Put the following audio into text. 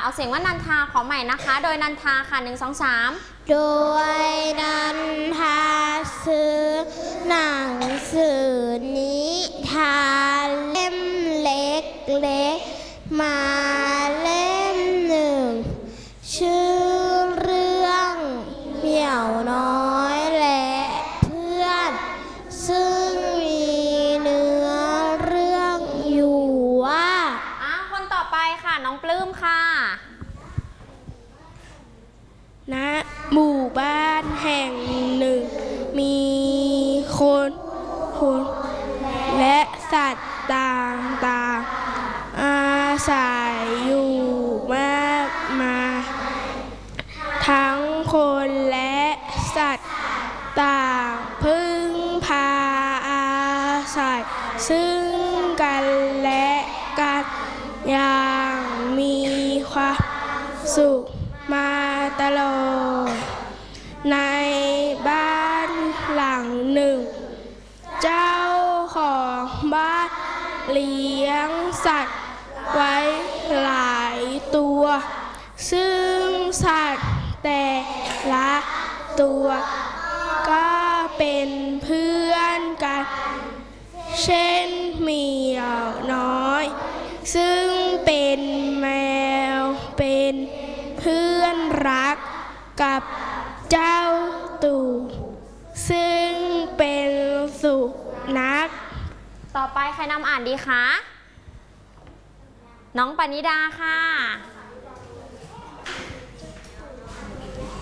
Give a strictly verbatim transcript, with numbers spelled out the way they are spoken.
เอาเสียงว่านันทาขอใหม่นะคะโดยนันทาค่ะหนึ่งสองสามโดยนันทาซื้อหนังสือนิทานเล่มเล็กๆมาเล่มหนึ่งชื่อเรื่องเหมียวน้อยและเพื่อนซึ่งมีเนื้อเรื่องอยู่ว่าอ้าวคนต่อไปค่ะน้องปลื้มค่ะณหมู่บ้านแห่งหนึ่งมีคนคนและสัตว์ต่างๆอาศัยอยู่มากมายทั้งคนและสัตว์ต่างพึ่งพาอาศัยซึ่งกันและกันอย่างมีความสุขมาตลอดในบ้านหลังหนึ่งเจ้าของบ้านเลี้ยงสัตว์ไว้หลายตัวซึ่งสัตว์แต่ละตัวก็เป็นเพื่อนกันเช่นเหมียวน้อยซึ่งเป็นแมวเป็นเพื่อนรักกับเจ้าตู่ซึ่งเป็นสุนัขต่อไปใครนำอ่านดีคะน้องปณิดาค่ะ